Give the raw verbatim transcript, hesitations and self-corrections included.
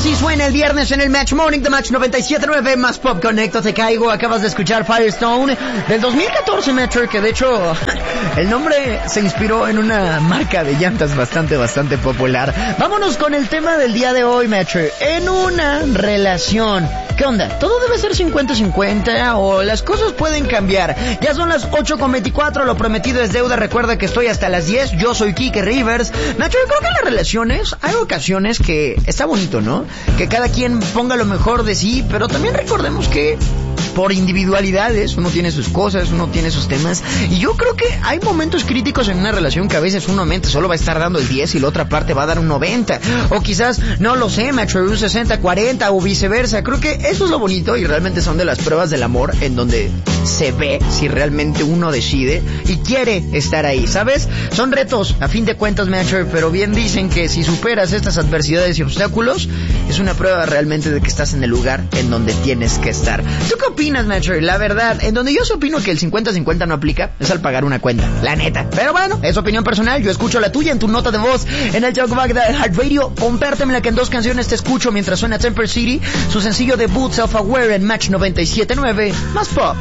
Así suena el viernes en el Match Morning de Match noventa y siete punto nueve, más Pop Connecto, te caigo. Acabas de escuchar Firestone del dos mil catorce, Metro, que de hecho el nombre se inspiró en una marca de llantas bastante, bastante popular. Vámonos con el tema del día de hoy, Metro. En una relación, ¿qué onda? ¿Todo debe ser cincuenta cincuenta o las cosas pueden cambiar? Ya son las ocho con veinticuatro, lo prometido es deuda. Recuerda que estoy hasta las diez. Yo soy Kike Rivers. Nacho, yo creo que en las relaciones hay ocasiones que está bonito, ¿no? Que cada quien ponga lo mejor de sí, pero también recordemos que por individualidades uno tiene sus cosas, uno tiene sus temas, y yo creo que hay momentos críticos en una relación que a veces uno mente solo va a estar dando el diez y la otra parte va a dar un noventa, o quizás, no lo sé, Metro, un sesenta cuarenta o viceversa. Creo que eso es lo bonito y realmente son de las pruebas del amor en donde se ve si realmente uno decide y quiere estar ahí, ¿sabes? Son retos, a fin de cuentas, Metro, pero bien dicen que si superas estas adversidades y obstáculos, es una prueba realmente de que estás en el lugar en donde tienes que estar. ¿Tú qué opinas, Metro? La verdad, en donde yo sí opino que el cincuenta cincuenta no aplica, es al pagar una cuenta, la neta. Pero bueno, es opinión personal, yo escucho la tuya en tu nota de voz en el Talkback de Heart Radio. Compártemela, que en dos canciones te escucho mientras suena Temper City, su sencillo debut Self Aware en Match noventa y siete punto nueve, más Pop.